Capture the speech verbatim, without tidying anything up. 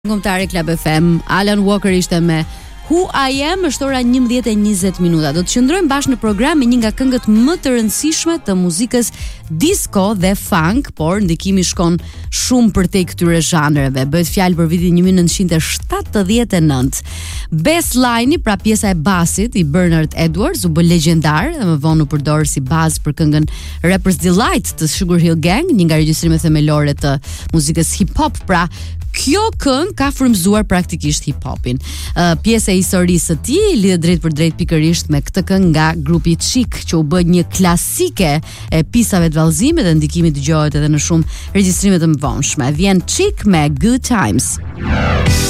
Kombëtare Club F M. Alan Walker ishte me Who I Am, është ora njëmbëdhjetë e njëzet minuta. Do të qëndrojmë bashkë në program me një nga këngët më të rëndësishme të muzikës disco dhe funk, por ndikimi shkon shumë përtej këtyre zhanreve. Bëhet fjalë për vitin një mijë nëntëqind e shtatëdhjetë e nëntë. Bass line-i, pra pjesa e basit i Bernard Edwards, u bë legjendar dhe më vonë u përdor si bazë për këngën Rapper's Delight të Sugar Hill Gang, një nga regjistrimet themelore të muzikës hip hop. Pra kjo këngë ka frymzuar praktikisht hip-hopin. Uh, pjesa e historisë së tij lidhet drejt për drejt pikërisht me këtë këngë nga grupi Chic, që u bë një klasike e pisave të vallëzimit dhe ndikimi dëgohet edhe në shumë regjistrime të mëvonshme. Vjen Chic me Good Times.